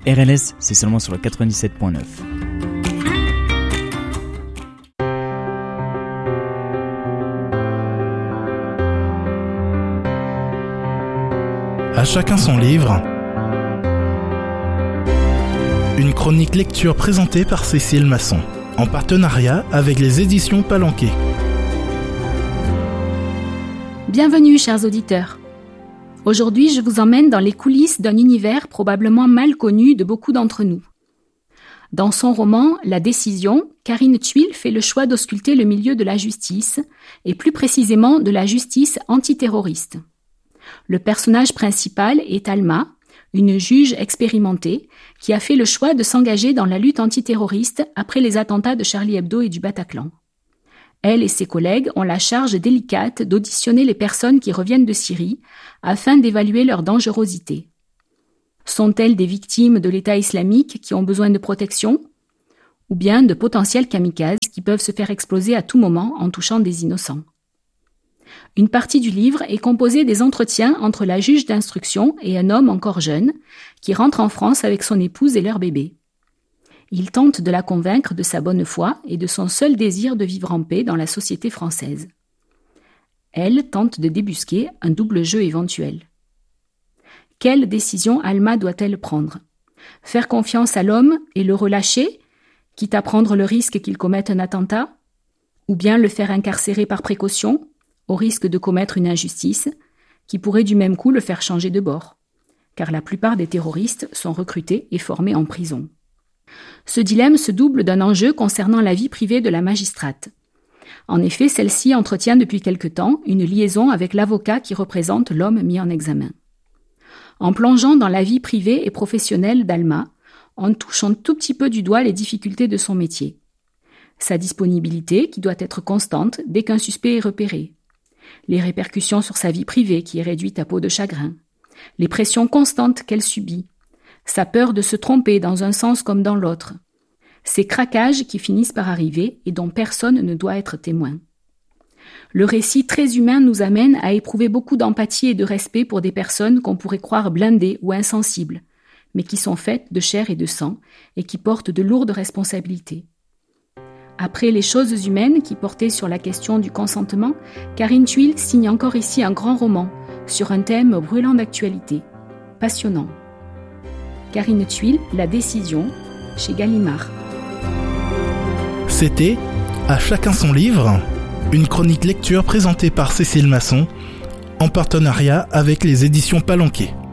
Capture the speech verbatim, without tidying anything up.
R L S, c'est seulement sur le quatre-vingt-dix-sept point neuf. À chacun son livre. Une chronique lecture présentée par Cécile Masson, en partenariat avec les éditions Palanquet. Bienvenue, chers auditeurs. Aujourd'hui, je vous emmène dans les coulisses d'un univers probablement mal connu de beaucoup d'entre nous. Dans son roman « La décision », Karine Thuil fait le choix d'ausculter le milieu de la justice, et plus précisément de la justice antiterroriste. Le personnage principal est Alma, une juge expérimentée qui a fait le choix de s'engager dans la lutte antiterroriste après les attentats de Charlie Hebdo et du Bataclan. Elle et ses collègues ont la charge délicate d'auditionner les personnes qui reviennent de Syrie afin d'évaluer leur dangerosité. Sont-elles des victimes de l'État islamique qui ont besoin de protection, ou bien de potentiels kamikazes qui peuvent se faire exploser à tout moment en touchant des innocents? Une partie du livre est composée des entretiens entre la juge d'instruction et un homme encore jeune qui rentre en France avec son épouse et leur bébé. Il tente de la convaincre de sa bonne foi et de son seul désir de vivre en paix dans la société française. Elle tente de débusquer un double jeu éventuel. Quelle décision Alma doit-elle prendre? Faire confiance à l'homme et le relâcher, quitte à prendre le risque qu'il commette un attentat? Ou bien le faire incarcérer par précaution, au risque de commettre une injustice, qui pourrait du même coup le faire changer de bord? Car la plupart des terroristes sont recrutés et formés en prison. Ce dilemme se double d'un enjeu concernant la vie privée de la magistrate. En effet, celle-ci entretient depuis quelque temps une liaison avec l'avocat qui représente l'homme mis en examen. En plongeant dans la vie privée et professionnelle d'Alma, on touche un tout petit peu du doigt les difficultés de son métier. Sa disponibilité, qui doit être constante dès qu'un suspect est repéré. Les répercussions sur sa vie privée, qui est réduite à peau de chagrin. Les pressions constantes qu'elle subit. Sa peur de se tromper dans un sens comme dans l'autre. Ces craquages qui finissent par arriver et dont personne ne doit être témoin. Le récit très humain nous amène à éprouver beaucoup d'empathie et de respect pour des personnes qu'on pourrait croire blindées ou insensibles, mais qui sont faites de chair et de sang et qui portent de lourdes responsabilités. Après Les choses humaines qui portaient sur la question du consentement, Karine Thuil signe encore ici un grand roman sur un thème brûlant d'actualité, passionnant. Karine Thuil, La décision, chez Gallimard. C'était À chacun son livre, une chronique lecture présentée par Cécile Masson, en partenariat avec les éditions Palanquet.